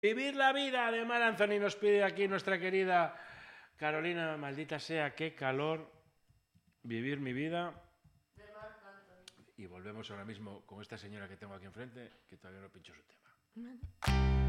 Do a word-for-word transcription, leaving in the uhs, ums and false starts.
Vivir la vida de Mar Anthony nos pide aquí nuestra querida Carolina, maldita sea, qué calor. Vivir mi vida. Y volvemos ahora mismo con esta señora que tengo aquí enfrente, que todavía no pinchó su tema.